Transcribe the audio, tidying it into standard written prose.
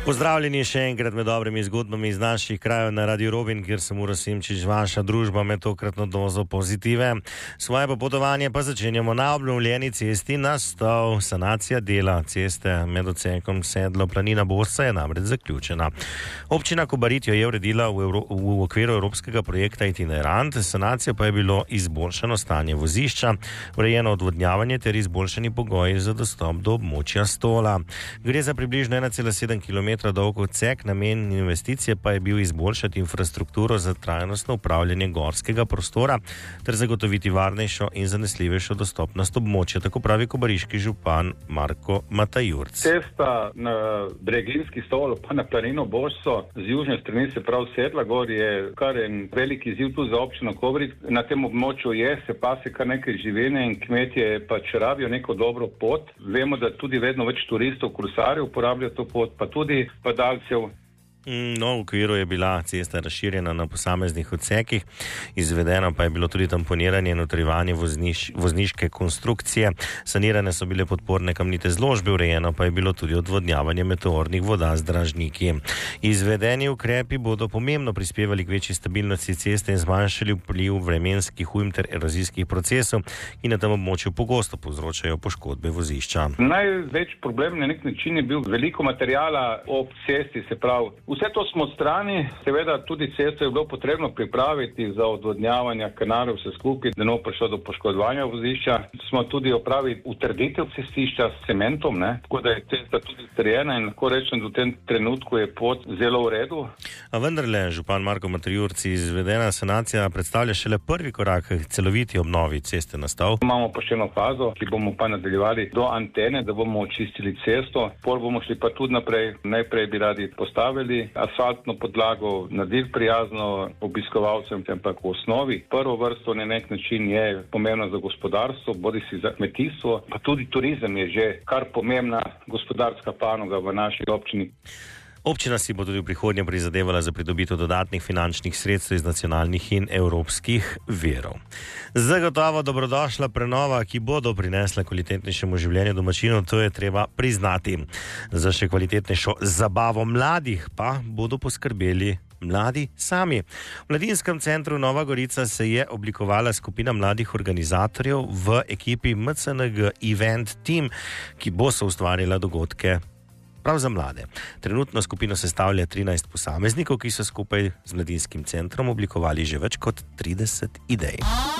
Pozdravljeni še enkrat med dobrimi zgodbami iz naših krajev na Radio Robin, kjer sem Uroš Simčič, vaša družba med tokratno dozo pozitive. Svoje popotovanje pa začenjamo na obnovljeni cesti Nastov. Sanacija dela ceste med odsekom Sedlo Planina Bosca je namreč zaključena. Občina Kobarid jo je uredila v okviru evropskega projekta Itinerant, sanacija pa je bilo izboljšano stanje vozišča, urejeno odvodnjavanje ter izboljšani pogoji za dostop do območja Stola. Gre za približno 1,7 km dolg odsek, namen investicije pa je bil izboljšati infrastrukturo za trajnostno upravljanje gorskega prostora ter zagotoviti varnejšo in zanesljivejšo dostopnost območja, tako pravi kobariški župan Marko Matajurc. Cesta na Breginski Stol pa na Planino Bosco z južne strani, se pravi Sedla gor, je kar en veliki izziv tu za občino Kobarid. Na tem območju se pase kar nekaj živine in kmetje pač rabijo neko dobro pot. Vemo, da tudi vedno več turistov, kolesarjev uporabljajo to pot, pa tudi padalcev. No, v okviru je bila cesta razširjena na posameznih odsekih, izvedeno pa je bilo tudi tamponiranje in utrjevanje vozniške konstrukcije, sanirane so bile podporne kamnite zložbe, urejeno pa je bilo tudi odvodnjavanje meteornih voda z dražniki. Izvedeni ukrepi bodo pomembno prispevali k večji stabilnosti ceste in zmanjšali vpliv vremenskih ujm ter erozijskih procesov, ki na tem območju pogosto povzročajo poškodbe vozišča. Največ problem na nek način je bil veliko materijala ob cesti, se pravi. Vse to smo odstrani, seveda tudi cesto je bilo potrebno pripraviti za odvodnjavanje kanalov, vse skupaj, da ne bo prišlo do poškodovanja vozišča. Smo tudi opravili utrditev cestišča s cementom, tako da je cesta tudi strjena in lahko rečem, da v tem trenutku je pot zelo v redu. A vendarle, župan Marko Matajurc, izvedena sanacija predstavlja šele prvi korak k celoviti obnovi ceste Nastov. Imamo pa še eno fazo, ki bomo pa nadaljevali do antene, da bomo očistili cesto. Pol bomo šli pa tudi naprej. Najprej bi radi postavili asfaltno podlago, naredili prijazno obiskovalcem, ampak v osnovi prvo vrsto na nek način je pomembno za gospodarstvo, bodisi za kmetijstvo, pa tudi turizem je že kar pomembna gospodarska panoga v naši občini. Občina si bo tudi v prihodnje prizadevala za pridobitev dodatnih finančnih sredstev iz nacionalnih in evropskih virov. Zagotovo dobrodošla prenova, ki bo doprinesla kvalitetnejšemu življenju domačinov, to je treba priznati. Za še kvalitetnejšo zabavo mladih pa bodo poskrbeli mladi sami. V Mladinskem centru Nova Gorica se je oblikovala skupina mladih organizatorjev v ekipi MCNG Event Team, ki bo soustvarjala dogodke prav za mlade. Trenutno skupino sestavlja 13 posameznikov, ki so skupaj z Mladinskim centrom oblikovali že več kot 30 idej.